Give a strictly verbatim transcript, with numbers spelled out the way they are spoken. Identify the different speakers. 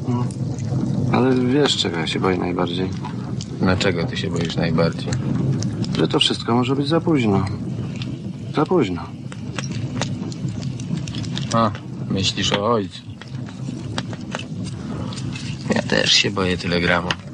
Speaker 1: No. Ale wiesz, czego ja się boję najbardziej?
Speaker 2: Dlaczego ty się boisz najbardziej?
Speaker 1: Że to wszystko może być za późno. Za późno.
Speaker 2: A, myślisz o ojcu. Ja też się boję telegramów.